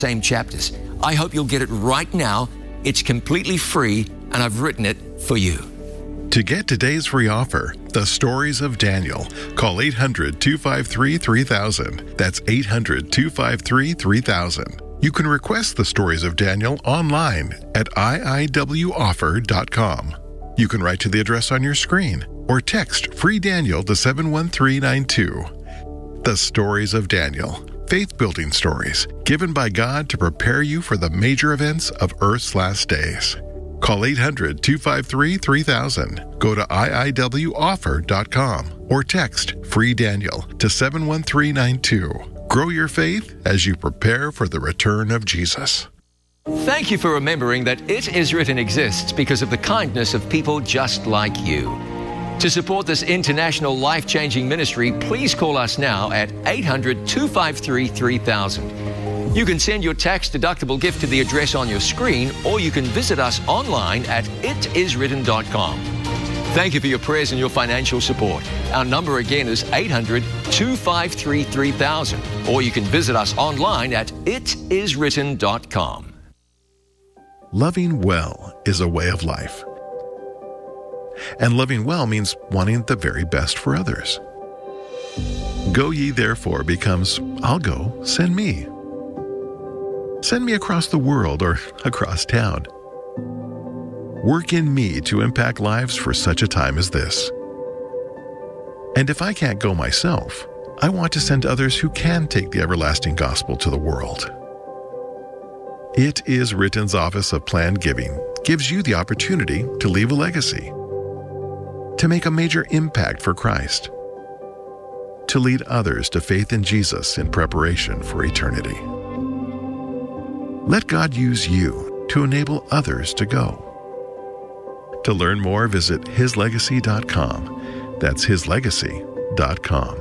same chapters. I hope you'll get it right now. It's completely free, and I've written it for you. To get today's free offer, The Stories of Daniel, call 800-253-3000. That's 800-253-3000. You can request The Stories of Daniel online at iiwoffer.com. You can write to the address on your screen or text Free Daniel to 71392. The Stories of Daniel, faith-building stories given by God to prepare you for the major events of Earth's last days. Call 800-253-3000. Go to iiwoffer.com or text Free Daniel to 71392. Grow your faith as you prepare for the return of Jesus. Thank you for remembering that It Is Written exists because of the kindness of people just like you. To support this international life-changing ministry, please call us now at 800-253-3000. You can send your tax-deductible gift to the address on your screen, or you can visit us online at itiswritten.com. Thank you for your prayers and your financial support. Our number again is 800-253-3000, or you can visit us online at itiswritten.com. Loving well is a way of life. And loving well means wanting the very best for others. Go ye therefore becomes, I'll go, send me. Send me across the world or across town. Work in me to impact lives for such a time as this. And if I can't go myself, I want to send others who can take the everlasting gospel to the world. It Is Written's Office of Planned Giving gives you the opportunity to leave a legacy, to make a major impact for Christ, to lead others to faith in Jesus in preparation for eternity. Let God use you to enable others to go. To learn more, visit hislegacy.com. That's hislegacy.com.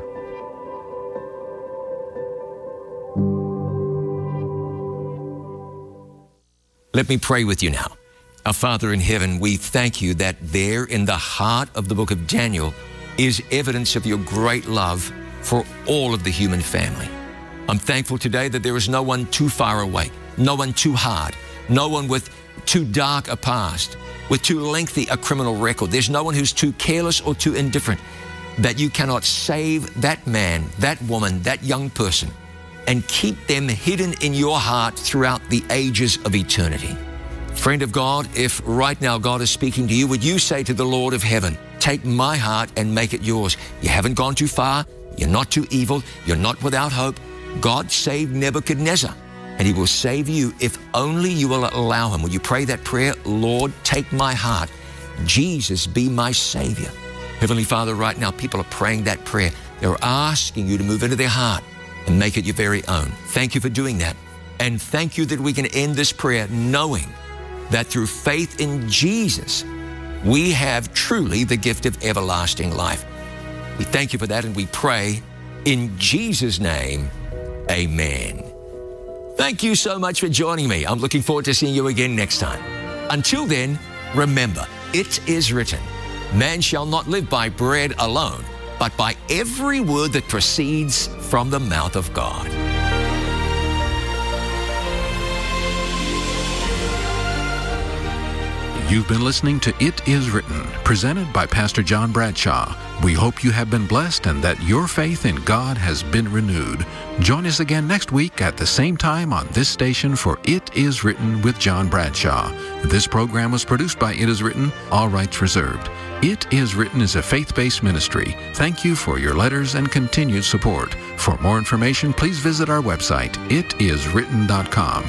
Let me pray with you now. Our Father in heaven, we thank you that there in the heart of the book of Daniel is evidence of your great love for all of the human family. I'm thankful today that there is no one too far away, no one too hard, no one with too dark a past, with too lengthy a criminal record. There's no one who's too careless or too indifferent, that you cannot save that man, that woman, that young person, and keep them hidden in your heart throughout the ages of eternity. Friend of God, if right now God is speaking to you, would you say to the Lord of heaven, take my heart and make it yours. You haven't gone too far. You're not too evil. You're not without hope. God saved Nebuchadnezzar, and he will save you if only you will allow him. Will you pray that prayer? Lord, take my heart. Jesus, be my Savior. Heavenly Father, right now, people are praying that prayer. They're asking you to move into their heart and make it your very own. Thank you for doing that. And thank you that we can end this prayer knowing that through faith in Jesus, we have truly the gift of everlasting life. We thank you for that, and we pray in Jesus' name, amen. Thank you so much for joining me. I'm looking forward to seeing you again next time. Until then, remember, it is written, man shall not live by bread alone, but by every word that proceeds from the mouth of God. You've been listening to It Is Written, presented by Pastor John Bradshaw. We hope you have been blessed and that your faith in God has been renewed. Join us again next week at the same time on this station for It Is Written with John Bradshaw. This program was produced by It Is Written, all rights reserved. It Is Written is a faith-based ministry. Thank you for your letters and continued support. For more information, please visit our website, itiswritten.com.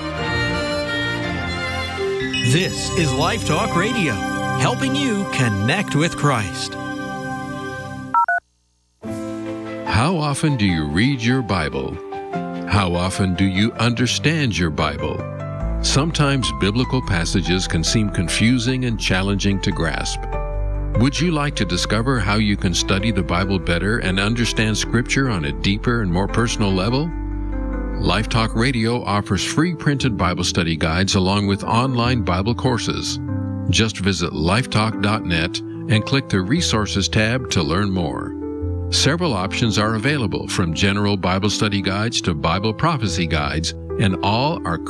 This is Life Talk Radio, helping you connect with Christ. How often do you read your Bible? How often do you understand your Bible? Sometimes biblical passages can seem confusing and challenging to grasp. Would you like to discover how you can study the Bible better and understand Scripture on a deeper and more personal level? Life Talk Radio offers free printed Bible study guides along with online Bible courses. Just visit lifetalk.net and click the Resources tab to learn more. Several options are available, from general Bible study guides to Bible prophecy guides, and all are